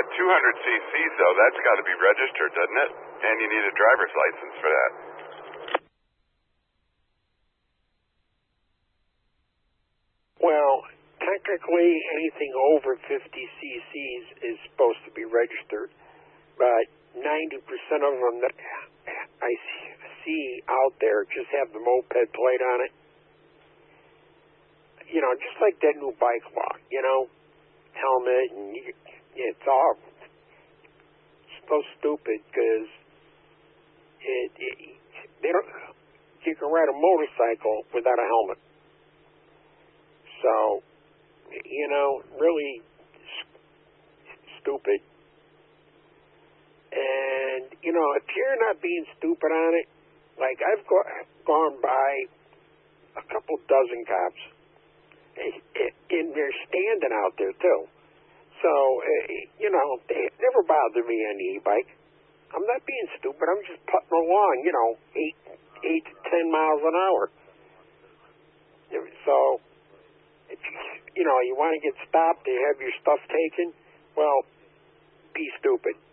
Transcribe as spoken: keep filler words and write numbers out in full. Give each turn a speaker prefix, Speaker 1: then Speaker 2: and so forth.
Speaker 1: two hundred cc's, though, that's got to be registered, doesn't it? And you need a driver's license for that.
Speaker 2: Well, technically, anything over fifty cc's is supposed to be registered, but ninety percent of them that I see out there just have the moped plate on it. You know, just like that new bike law, you know, helmet, and you, it's all so stupid because it, it, they don't, you can ride a motorcycle without a helmet. So, you know, really stupid. And, you know, if you're not being stupid on it, like I've go, gone by a couple dozen cops, and they're standing out there too. So, you know, they never bothered me on the e-bike. I'm not being stupid. I'm just putting along, you know, eight, eight to ten miles an hour. So, if you, you know, you want to get stopped, you have your stuff taken, well, be stupid.